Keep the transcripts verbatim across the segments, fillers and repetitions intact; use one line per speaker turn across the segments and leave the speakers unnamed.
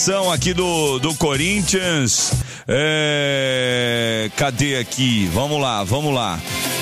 Aqui do, do Corinthians, é, cadê aqui? Vamos lá, vamos lá.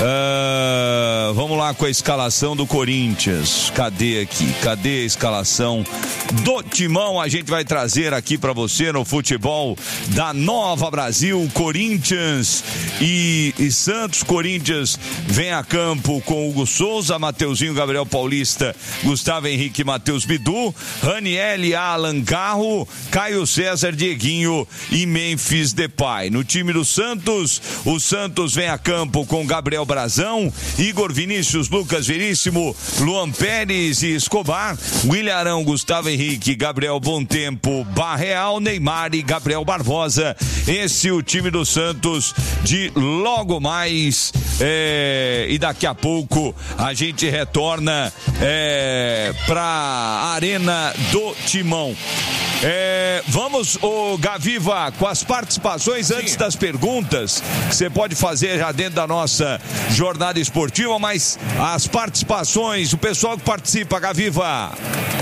Uh, vamos lá com a escalação do Corinthians. Cadê aqui? Cadê a escalação do Timão? A gente vai trazer aqui para você no futebol da Nova Brasil. Corinthians e, e Santos. Corinthians vem a campo com Hugo Souza, Mateuzinho, Gabriel Paulista, Gustavo Henrique, Matheus Bidu, Raniel, Alan Carro, Caio César, Dieguinho e Memphis Depay. No time do Santos, o Santos vem a campo com Gabriel Brazão, Igor Vinícius, Lucas Veríssimo, Luan Pérez e Escobar, William Arão, Gustavo Henrique, Gabriel Bontempo, Barreal, Neymar e Gabriel Barbosa. Esse é o time do Santos de logo mais, é, e daqui a pouco a gente retorna é, para a Arena do Timão. É, vamos, o Gaviva, com as participações. Sim. Antes das perguntas, você pode fazer já dentro da nossa jornada esportiva, mas as participações, o pessoal que participa, Gaviva.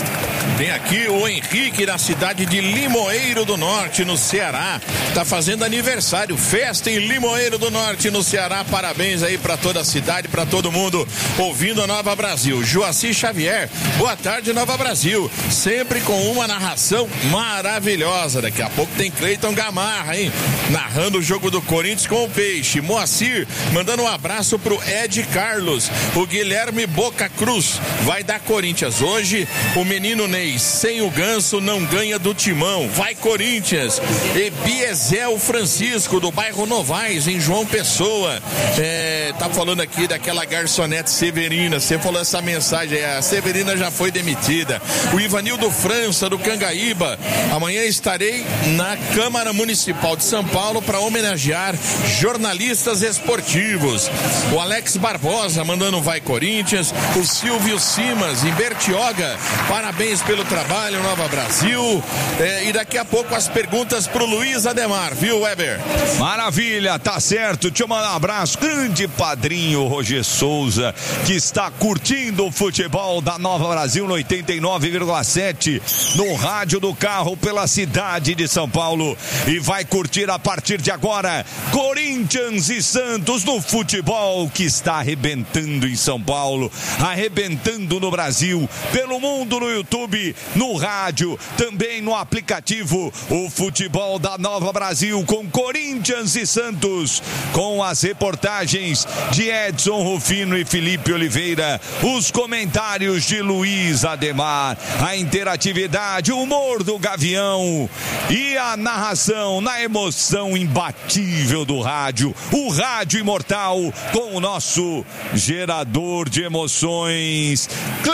Tem aqui o Henrique da cidade de Limoeiro do Norte, no Ceará. Tá fazendo aniversário, festa em Limoeiro do Norte, no Ceará. Parabéns aí para toda a cidade, para todo mundo ouvindo a Nova Brasil. Joaci Xavier, boa tarde, Nova Brasil. Sempre com uma narração maravilhosa. Daqui a pouco tem Cleiton Gamarra, hein? Narrando o jogo do Corinthians com o Peixe. Moacir, mandando um abraço pro Ed Carlos. O Guilherme Boca Cruz vai dar Corinthians hoje. O menino Ney, sem o Ganso não ganha do Timão. Vai Corinthians. E Biezel Francisco, do bairro Novaes, em João Pessoa. É, tá falando aqui daquela garçonete Severina. Você falou essa mensagem, a Severina já foi demitida. O Ivanildo França, do Cangaíba. Amanhã estarei na Câmara Municipal de São Paulo para homenagear jornalistas esportivos. O Alex Barbosa mandando vai Corinthians. O Silvio Simas, em Bertioga, parabéns pelo trabalho, Nova Brasil. É, e daqui a pouco as perguntas pro Luiz Ademar, viu, Weber?
Maravilha, tá certo. Deixa eu mandar um abraço. Grande padrinho Roger Souza, que está curtindo o futebol da Nova Brasil no oitenta e nove vírgula sete, no rádio do carro pela cidade de São Paulo. E vai curtir a partir de agora Corinthians e Santos no futebol que está arrebentando em São Paulo, arrebentando no Brasil, pelo mundo, no YouTube, no rádio, também no aplicativo. O futebol da Nova Brasil com Corinthians e Santos, com as reportagens de Edson Rufino e Felipe Oliveira, os comentários de Luiz Ademar, a interatividade, o humor do Gavião e a narração na emoção imbatível do rádio, o rádio imortal com o nosso gerador de emoções,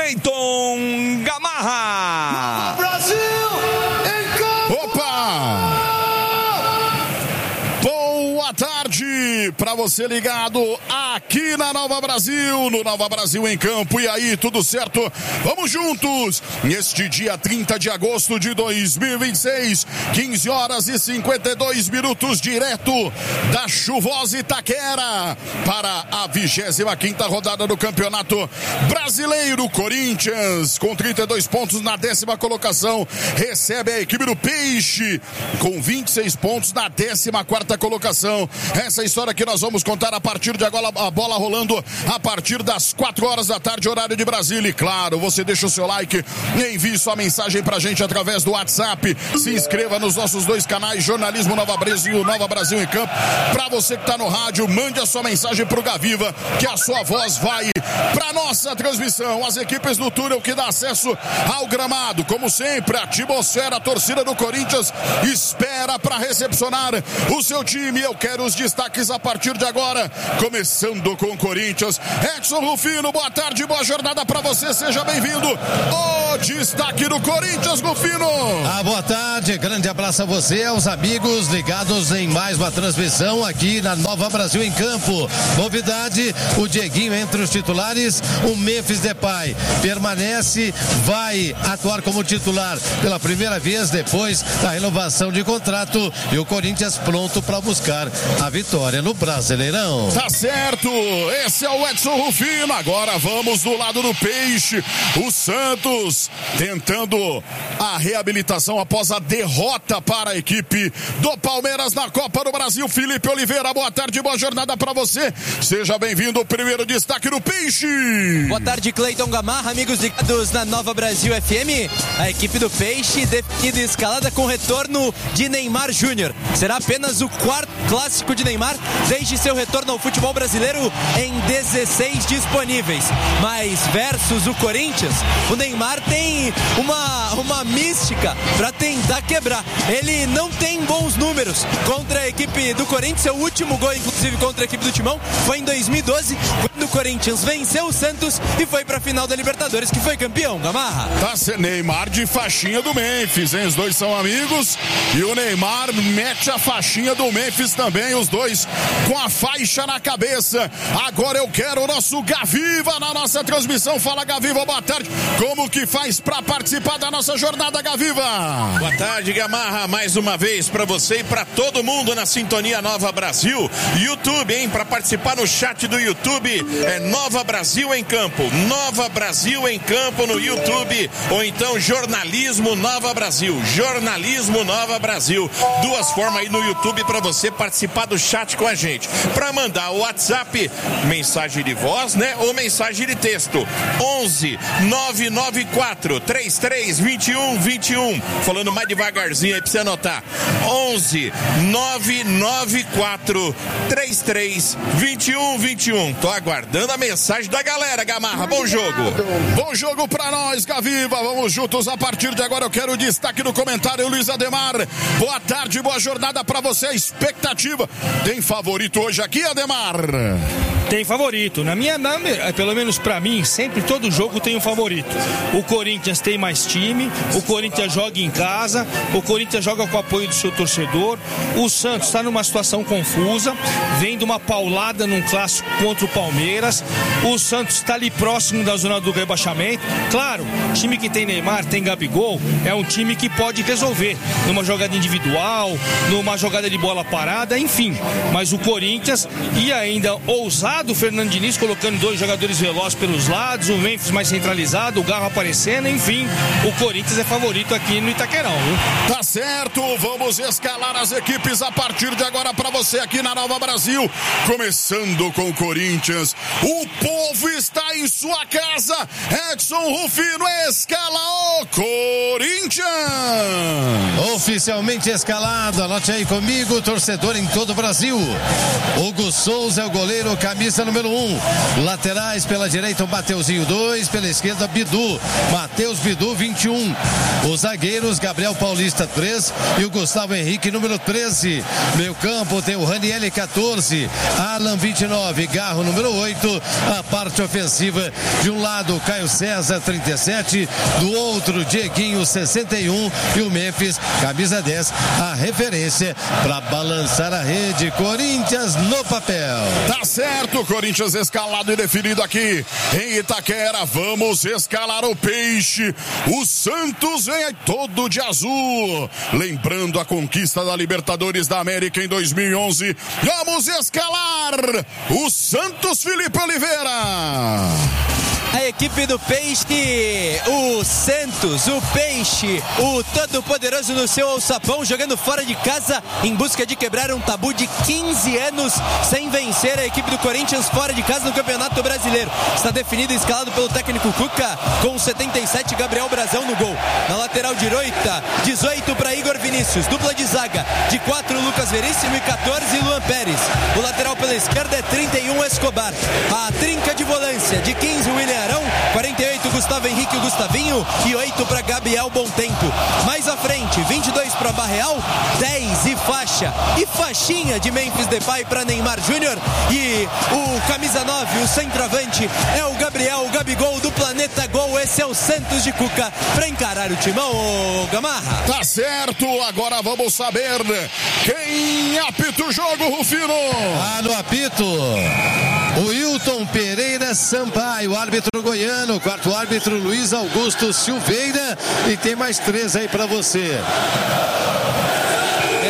Cleiton Gamarra.
Brasil em campo.
Opa! Boa tarde para você ligado aqui na Nova Brasil, no Nova Brasil em Campo. E aí, tudo certo? Vamos juntos neste dia trinta de agosto de dois mil e vinte e seis, quinze horas e cinquenta e dois minutos, direto da chuvosa Itaquera para a vigésima quinta rodada do Campeonato Brasileiro. Corinthians com trinta e dois pontos na décima colocação recebe a equipe do Peixe com vinte e seis pontos na décima quarta colocação. Essa história que nós vamos contar a partir de agora, a bola rolando a partir das quatro horas da tarde, horário de Brasília. E claro, você deixa o seu like e envie sua mensagem pra gente através do WhatsApp. Se inscreva nos nossos dois canais, Jornalismo Nova Brasil e Nova Brasil em Campo. Pra você que tá no rádio, mande a sua mensagem pro Gaviva, que a sua voz vai pra nossa transmissão. As equipes do túnel que dá acesso ao gramado, como sempre, a atmosfera, a torcida do Corinthians espera pra recepcionar o seu time. Eu quero os destaques a partir de agora, começando com o Corinthians. Edson Rufino, boa tarde, boa jornada pra você, seja bem-vindo. O destaque do Corinthians, Rufino.
Ah, boa tarde, grande abraço a você, aos amigos ligados em mais uma transmissão aqui na Nova Brasil em Campo. Novidade, o Dieguinho entre os titulares, o Memphis Depay permanece, vai atuar como titular pela primeira vez depois da renovação de contrato, e o Corinthians pronto para buscar a vitória no Brasil. Brasileirão.
Tá certo, esse é o Edson Rufino. Agora vamos do lado do Peixe. O Santos tentando a reabilitação após a derrota para a equipe do Palmeiras na Copa do Brasil. Felipe Oliveira, boa tarde, boa jornada para você. Seja bem-vindo ao primeiro destaque do Peixe.
Boa tarde, Cleiton Gamarra, amigos ligados na Nova Brasil F M. A equipe do Peixe definida e escalada com retorno de Neymar Júnior. Será apenas o quarto clássico de Neymar desde seu retorno ao futebol brasileiro em dezesseis disponíveis. Mas versus o Corinthians, o Neymar tem uma, uma mística para tentar quebrar. Ele não tem bons números contra a equipe do Corinthians. Seu último gol, inclusive, contra a equipe do Timão foi em dois mil e doze, quando o Corinthians venceu o Santos e foi para a final da Libertadores, que foi campeão, Gamarra.
Tá sendo Neymar de faixinha do Memphis, hein? Os dois são amigos e o Neymar mete a faixinha do Memphis também, os dois com a faixa na cabeça. Agora eu quero o nosso Gaviva na nossa transmissão. Fala, Gaviva, boa tarde. Como que faz para participar da nossa jornada, Gaviva?
Boa tarde, Gamarra, mais uma vez para você e para todo mundo na sintonia Nova Brasil. YouTube, hein? Para participar no chat do YouTube é Nova Brasil em Campo. Nova Brasil em Campo no YouTube, ou então Jornalismo Nova Brasil. Jornalismo Nova Brasil. Duas formas aí no YouTube para você participar do chat com a gente. Para mandar o WhatsApp, mensagem de voz, né? Ou mensagem de texto. onze nove nove quatro três três dois um dois um. Falando mais devagarzinho aí pra você anotar. onze nove nove quatro três três dois um dois um. Tô aguardando a mensagem da galera, Gamarra. Bom jogo.
Bom jogo pra nós, Gaviva. Vamos juntos a partir de agora. Eu quero o destaque no comentário, Luiz Ademar. Boa tarde, boa jornada pra você. Expectativa. Tem favorito hoje aqui, Ademar?
Tem favorito. Na minha, na, pelo menos pra mim, sempre todo jogo tem um favorito. O Corinthians tem mais time, o Corinthians joga em casa, o Corinthians joga com o apoio do seu torcedor. O Santos está numa situação confusa, vem de uma paulada num clássico contra o Palmeiras. O Santos está ali próximo da zona do rebaixamento. Claro, time que tem Neymar, tem Gabigol, é um time que pode resolver numa jogada individual, numa jogada de bola parada, enfim. Mas o Corinthians, e ainda ousado o Fernando Diniz colocando dois jogadores velozes pelos lados, o Memphis mais centralizado, o Garro aparecendo, enfim, o Corinthians é favorito aqui no Itaquerão, viu?
Tá certo, vamos escalar as equipes a partir de agora para você aqui na Nova Brasil, começando com o Corinthians. O povo está em sua casa. Edson Rufino escala o Corinthians.
Oficialmente escalado, anote aí comigo, torcedor em todo o Brasil. Hugo Souza é o goleiro, camisa número um. Laterais pela direita, o Mateuzinho dois, pela esquerda, Bidu. Matheus Bidu, vinte e um. Os zagueiros, Gabriel Paulista, três, e o Gustavo Henrique, número treze. Meio campo tem o Ranieri, quatorze. Alan, vinte e nove. Garro, número oito. A parte ofensiva, de um lado, Caio César, trinta e sete. Do outro, Dieguinho, sessenta e um. E o Memphis, camisa dez, a referência para balançar a rede. Corinthians no papel.
Tá certo, Corinthians escalado e definido aqui em Itaquera. Vamos escalar o Peixe. O Santos vem aí todo de azul, lembrando a conquista da Libertadores da América em dois mil e onze. Vamos escalar o Santos, Felipe Oliveira.
A equipe do Peixe, o Santos, o Peixe, o todo-poderoso no seu alçapão, jogando fora de casa em busca de quebrar um tabu de quinze anos sem vencer a equipe do Corinthians fora de casa no Campeonato Brasileiro. Está definido e escalado pelo técnico Cuca, com setenta e sete, Gabriel Brazão no gol. Na lateral direita, dezoito para Igor Vinícius, dupla de zaga, de quatro Lucas Veríssimo e quatorze Luan Pérez. O lateral pela esquerda é trinta e um Escobar. A trinca de volância, de quinze William Arão, quarenta e oito Gustavo Henrique e Gustavinho e oito para Gabriel Bom Tempo. Mais à frente, vinte e dois para Barreal, dez e faixa e faixinha de Memphis Depay para Neymar Júnior, e o camisa nove, o centroavante, é o Gabriel, o Gabigol do Planeta Gol. Esse é o Santos de Cuca para encarar o timão, ô Gamarra.
Tá certo, agora vamos saber quem apita o jogo, Rufino.
Ah, no apito, o Wilton Pereira Sampaio, o árbitro goiano, quarto árbitro Luiz Augusto Silveira, e tem mais três aí pra você.
Exatamente.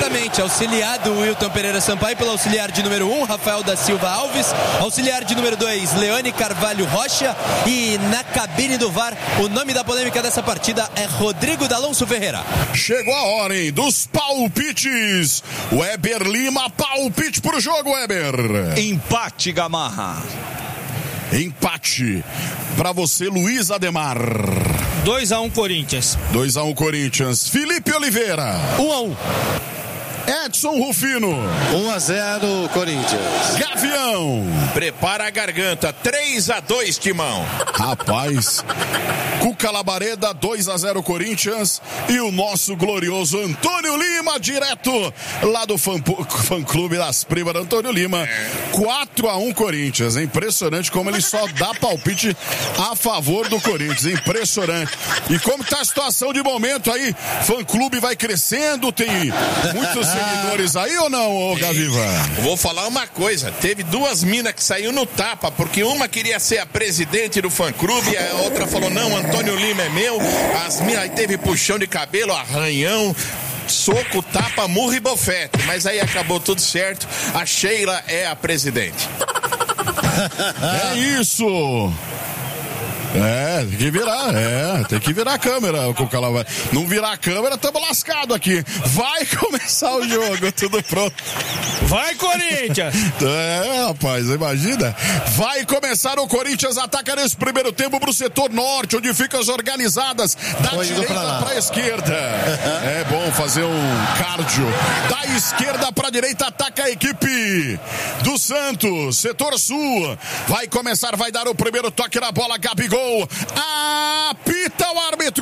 Exatamente, auxiliado o Wilton Pereira Sampaio pelo auxiliar de número um, Rafael da Silva Alves, auxiliar de número dois, Leone Carvalho Rocha, e na cabine do V A R, o nome da polêmica dessa partida é Rodrigo D'Alonso Ferreira.
Chegou a hora, hein, dos palpites. Weber Lima, palpite pro jogo, Weber.
Empate, Gamarra.
Empate pra você, Luiz Ademar.
dois a um Corinthians.
dois a um Corinthians. Felipe Oliveira.
um a um.
Edson Rufino.
um a zero Corinthians.
Gavião.
Prepara a garganta, três a dois, Timão.
Rapaz, Cuca Labareda, dois a zero Corinthians. E o nosso glorioso Antônio Lima, direto lá do fã, fã clube das primas do Antônio Lima, quatro a um Corinthians. É impressionante como ele só dá palpite a favor do Corinthians, impressionante. E como tá a situação de momento aí, fã clube vai crescendo, tem muitos seguidores aí ou não, ô Gaviva?
Vou falar uma coisa, teve duas minas que saiu no tapa, porque uma queria ser a presidente do fã-clube, a outra falou, não, Antônio Lima é meu. As minas, aí teve puxão de cabelo, arranhão, soco, tapa, murro e bofete, mas aí acabou tudo certo, a Sheila é a presidente.
É isso! É, tem que virar, é, tem que virar a câmera, Cuca Labareda. Não virar a câmera, estamos lascados aqui. Vai começar o jogo, tudo pronto.
Vai, Corinthians!
É, rapaz, imagina. Vai começar o Corinthians, ataca nesse primeiro tempo pro setor norte, onde ficam as organizadas, da
Foi
direita
pra,
pra esquerda. É bom fazer um cardio. Da esquerda pra direita, ataca a equipe do Santos, setor sul. Vai começar, vai dar o primeiro toque na bola, Gabigol. Apita o árbitro.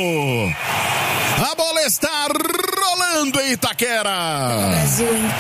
A bola está rolando em Itaquera.
Brasil em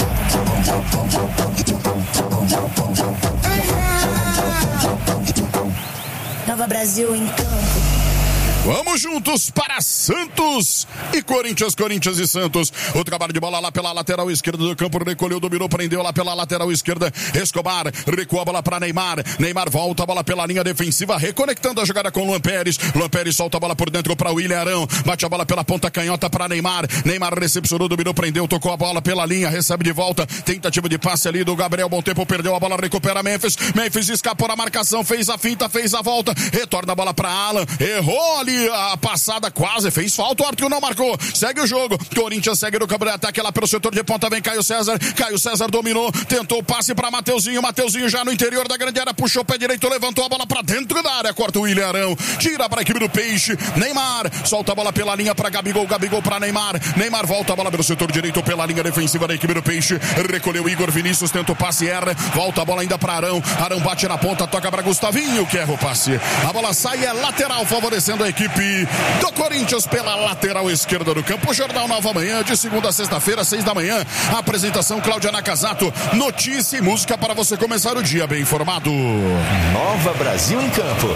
Nova Brasil em campo.
Vamos juntos para Santos e Corinthians, Corinthians e Santos. O trabalho de bola lá pela lateral esquerda do campo, recolheu, dominou, prendeu lá pela lateral esquerda. Escobar, recua a bola para Neymar. Neymar volta a bola pela linha defensiva, reconectando a jogada com Luan Pérez. Luan Pérez solta a bola por dentro para William Arão. Bate a bola pela ponta canhota para Neymar. Neymar recepcionou, dominou, prendeu, tocou a bola pela linha, recebe de volta. Tentativa de passe ali do Gabriel, bom tempo, perdeu a bola, recupera Memphis. Memphis escapou na marcação, fez a finta, fez a volta, retorna a bola para Alan. Errou ali a passada, quase fez falta, o árbitro não marcou, segue o jogo, Corinthians segue no campo de ataque lá pelo setor de ponta, vem Caio César, Caio César dominou, tentou o passe para Mateuzinho, Mateuzinho já no interior da grande área, puxou o pé direito, levantou a bola para dentro da área, corta o William Arão, tira para a equipe do Peixe, Neymar, solta a bola pela linha para Gabigol, Gabigol para Neymar, Neymar volta a bola pelo setor direito, pela linha defensiva da equipe do Peixe, recolheu Igor Vinícius, tenta o passe, erra, volta a bola ainda para Arão, Arão bate na ponta, toca para Gustavinho, que erra o passe, a bola sai, é lateral, favorecendo a equipe do Corinthians pela lateral esquerda do campo. O Jornal Nova Manhã, de segunda a sexta-feira, seis da manhã. A apresentação Cláudia Nakazato. Notícia e música para você começar o dia bem informado.
Nova Brasil em campo.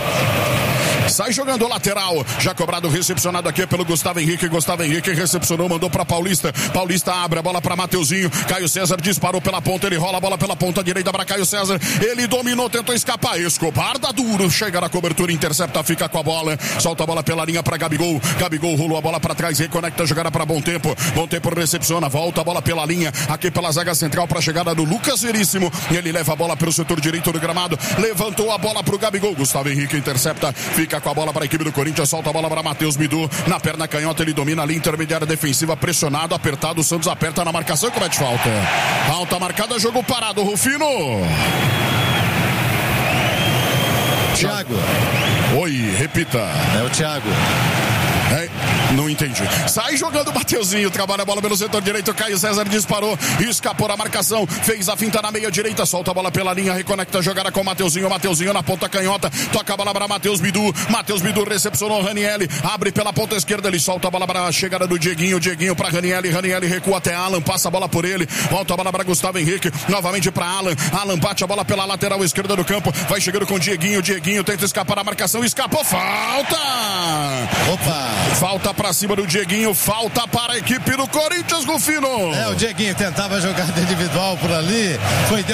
Sai jogando o lateral, já cobrado, recepcionado aqui pelo Gustavo Henrique. Gustavo Henrique recepcionou, mandou para Paulista. Paulista abre a bola para Mateuzinho. Caio César disparou pela ponta, ele rola a bola pela ponta direita para Caio César. Ele dominou, tentou escapar. Escobar dá duro, chega na cobertura, intercepta, fica com a bola. Solta a bola pela linha para Gabigol. Gabigol rolou a bola para trás, reconecta a jogada para Bom Tempo. Bom Tempo recepciona, volta a bola pela linha, aqui pela zaga central para a chegada do Lucas Veríssimo. Ele leva a bola pelo setor direito do gramado, levantou a bola para o Gabigol. Gustavo Henrique intercepta, fica com a bola para a equipe do Corinthians, solta a bola para Matheus Bidu, na perna canhota ele domina ali, intermediária defensiva, pressionado, apertado, o Santos aperta na marcação e comete falta. Falta marcada, jogo parado, Rufino.
Thiago.
Oi, repita.
É o Thiago.
É, não entendi. Sai jogando o Mateuzinho, trabalha a bola pelo setor direito, Caio César disparou, escapou na marcação, fez a finta na meia direita, solta a bola pela linha, reconecta a jogada com o Mateuzinho, Mateuzinho na ponta canhota, toca a bola para Matheus Bidu, Matheus Bidu recepcionou o Ranielli, abre pela ponta esquerda, ele solta a bola para a chegada do Dieguinho, Dieguinho para Ranielli, Ranielli recua até Alan, passa a bola por ele, volta a bola para Gustavo Henrique, novamente para Alan, Alan bate a bola pela lateral esquerda do campo, vai chegando com o Dieguinho, Dieguinho tenta escapar na marcação, escapou, falta!
Opa!
Falta pra cima do Dieguinho, falta para a equipe do Corinthians, Rufino.
É, o Dieguinho tentava jogada individual por ali, foi